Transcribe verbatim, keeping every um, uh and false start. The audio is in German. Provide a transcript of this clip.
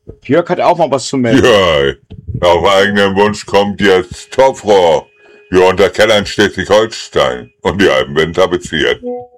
Jörg hat auch mal was zu melden. Ja, auf eigenen Wunsch kommt jetzt Topfrohr. Wir unter Kellern Schleswig-Holstein und die Alben werden tapeziert.